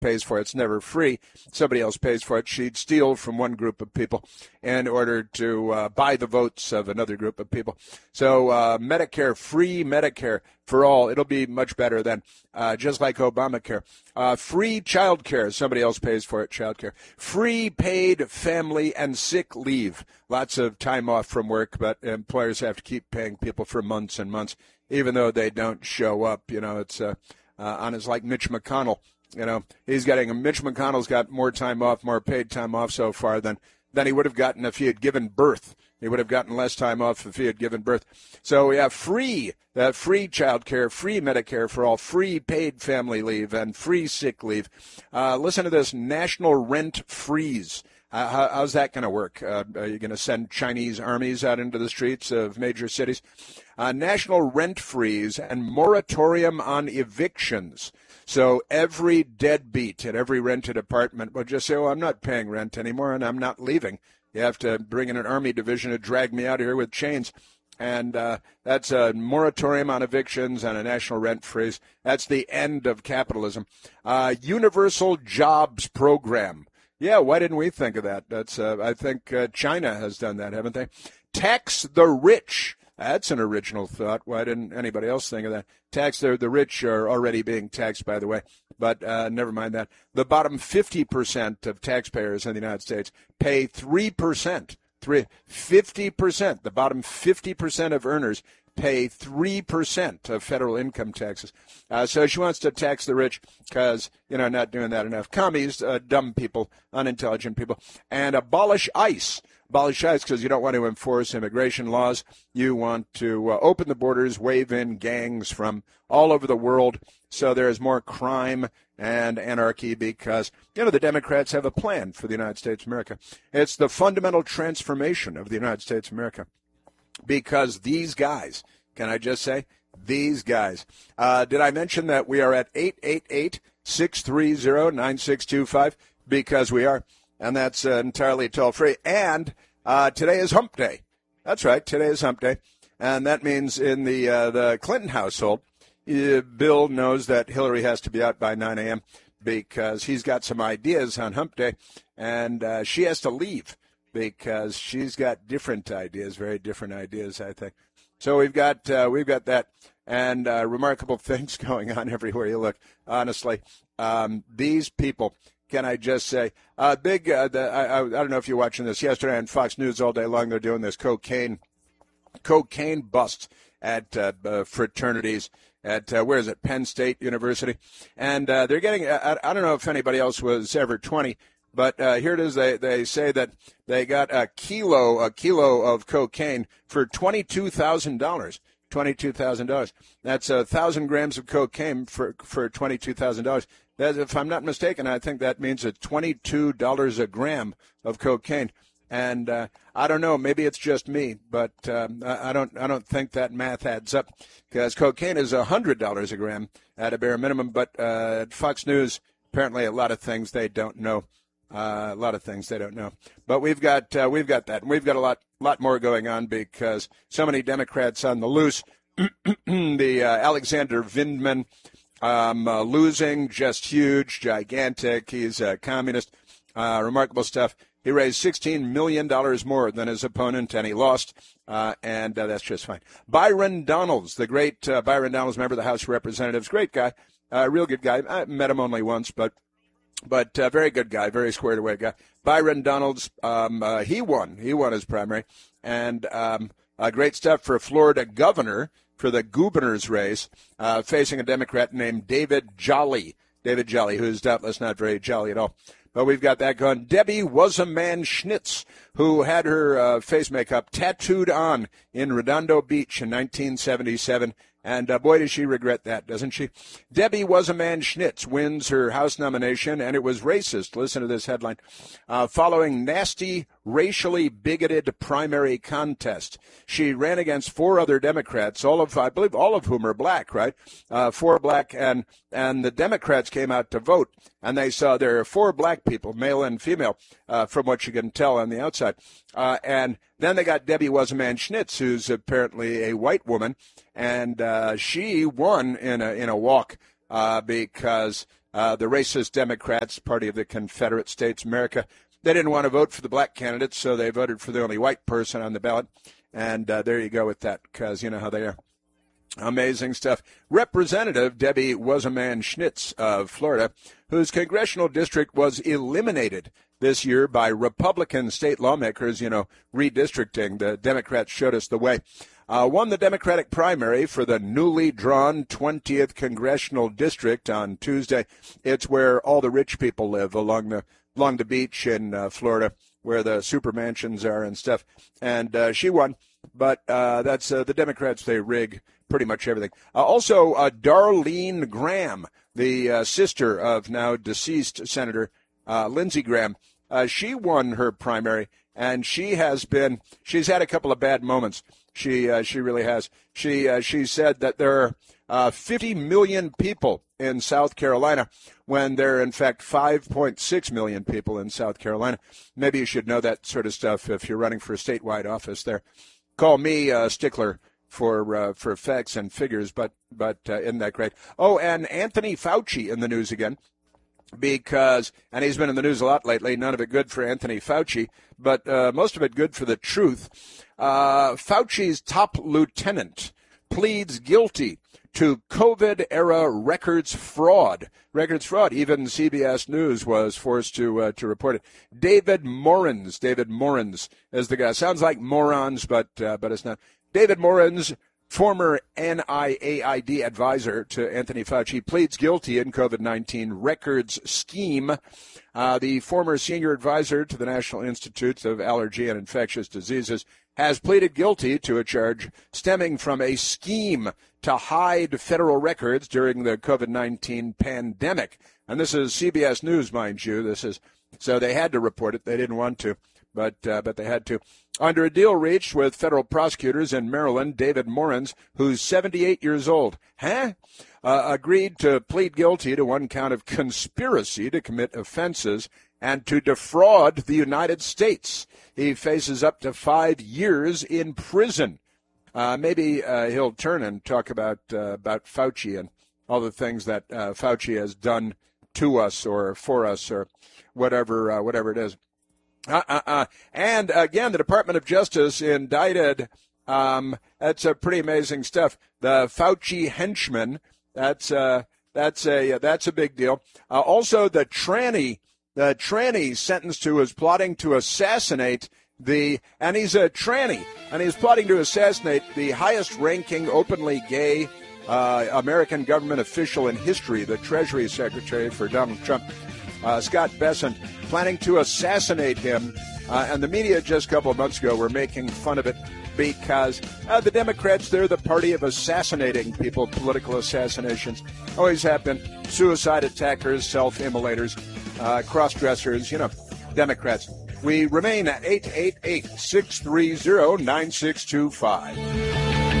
pays for it. It's never free. Somebody else pays for it. She'd steal from one group of people in order to buy the votes of another group of people. So Medicare, free Medicare for all. It'll be much better than just like Obamacare. Free child care. Somebody else pays for it, child care. Free paid family and sick leave. Lots of time off from work, but employers have to keep paying people for months and months, even though they don't show up. It's honest, like Mitch McConnell. Mitch McConnell's got more time off, more paid time off so far than he would have gotten if he had given birth. He would have gotten less time off if he had given birth. So we have free child care, free Medicare for all, free paid family leave, and free sick leave. Listen to this, national rent freeze. How's that going to work? Are you going to send Chinese armies out into the streets of major cities? National rent freeze and moratorium on evictions. So every deadbeat at every rented apartment will just say, I'm not paying rent anymore and I'm not leaving. You have to bring in an army division to drag me out of here with chains. And that's a moratorium on evictions and a national rent freeze. That's the end of capitalism. Universal jobs program. Yeah, why didn't we think of that? That's I think China has done that, haven't they? Tax the rich. That's an original thought. Why didn't anybody else think of that? Tax the rich are already being taxed, by the way, but never mind that. The bottom 50% of taxpayers in the United States pay 3%. 50%. The bottom 50% of earners pay 3% of federal income taxes. So she wants to tax the rich because, not doing that enough. Commies, dumb people, unintelligent people. And abolish ICE. Abolish ICE because you don't want to enforce immigration laws. You want to open the borders, wave in gangs from all over the world so there is more crime and anarchy because, the Democrats have a plan for the United States of America. It's the fundamental transformation of the United States of America. Because these guys, can I just say, these guys. Did I mention that we are at 888-630-9625? Because we are, and that's entirely toll-free. And today is hump day. That's right, today is hump day. And that means in the Clinton household, Bill knows that Hillary has to be out by 9 a.m. because he's got some ideas on hump day, and she has to leave because she's got different ideas, very different ideas, I think. So we've got that, and remarkable things going on everywhere you look. Honestly, these people. Can I just say, I don't know if you're watching this yesterday on Fox News all day long. They're doing this cocaine bust at fraternities at where is it, Penn State University, and they're getting. I don't know if anybody else was ever 20. But here it is. They say that they got a kilo of cocaine for $22,000. $22,000. That's 1,000 grams of cocaine for $22,000. If I'm not mistaken, I think that means it's $22 a gram of cocaine. And I don't know, maybe it's just me, but I don't think that math adds up because cocaine is $100 a gram at a bare minimum. But at Fox News, apparently a lot of things they don't know. A lot of things they don't know, but we've got that, and we've got a lot more going on because so many Democrats on the loose. The Alexander Vindman losing, just huge, gigantic. He's a communist. Remarkable stuff. He raised $16 million more than his opponent, and he lost, and that's just fine. Byron Donalds, the great Byron Donalds, member of the House of Representatives, great guy, real good guy. I met him only once, but very good guy, very squared away guy. Byron Donalds, he won his primary, and great stuff for Florida governor for the gubernator's race, facing a Democrat named David Jolly, who's doubtless not very jolly at all. But we've got that going. Debbie Was-A-Man Schnitz, who had her face makeup tattooed on in Redondo Beach in 1977. And boy, does she regret that, doesn't she? Debbie Was-A-Man Schnitz wins her House nomination, and it was racist. Listen to this headline. Following nasty, racially bigoted primary contest. She ran against 4 other Democrats, I believe all of whom are black, right? 4 black, and the Democrats came out to vote, and they saw there are 4 black people, male and female, from what you can tell on the outside. And then they got Debbie Was-A-Man Schnitz, who's apparently a white woman, and she won in a walk because the racist Democrats, party of the Confederate States of America. They didn't want to vote for the black candidate, so they voted for the only white person on the ballot. And there you go with that, because you know how they are. Amazing stuff. Representative Debbie Wasserman-Schultz of Florida, whose congressional district was eliminated this year by Republican state lawmakers, redistricting. The Democrats showed us the way. Won the Democratic primary for the newly drawn 20th congressional district on Tuesday. It's where all the rich people live along the beach in Florida, where the super mansions are and stuff. And she won, but that's the Democrats. They rig pretty much everything. Also, Darlene Graham, the sister of now deceased Senator Lindsey Graham, she won her primary, and she's had a couple of bad moments. She really has. She said that there are 50 million people in South Carolina when there are, in fact, 5.6 million people in South Carolina. Maybe you should know that sort of stuff if you're running for a statewide office there. Call me stickler for facts and figures, but isn't that great? Oh, and Anthony Fauci in the news again. And he's been in the news a lot lately, none of it good for Anthony Fauci, but most of it good for the truth. Fauci's top lieutenant pleads guilty to COVID-era records fraud. Even CBS News was forced to report it. David Morans is the guy. Sounds like morons, but it's not. David Morans, former NIAID advisor to Anthony Fauci, pleads guilty in COVID-19 records scheme. The former senior advisor to the National Institutes of Allergy and Infectious Diseases has pleaded guilty to a charge stemming from a scheme to hide federal records during the COVID-19 pandemic. And this is CBS News, mind you. So they had to report it. They didn't want to, but they had to. Under a deal reached with federal prosecutors in Maryland, David Morans, who's 78 years old, agreed to plead guilty to one count of conspiracy to commit offenses and to defraud the United States. He faces up to 5 years in prison. Maybe he'll turn and talk about Fauci and all the things that Fauci has done to us or for us or whatever it is. And again, the Department of Justice indicted. That's a pretty amazing stuff. The Fauci henchman. That's a big deal. Also, the tranny sentenced to is plotting to assassinate and he's a tranny, and he's plotting to assassinate the highest-ranking openly gay American government official in history, the Treasury Secretary for Donald Trump, Scott Bessent, planning to assassinate him. And the media just a couple of months ago were making fun of it because the Democrats, they're the party of assassinating people, political assassinations. Always have been. Suicide attackers, self-immolators, cross-dressers, Democrats. We remain at 888-630-9625.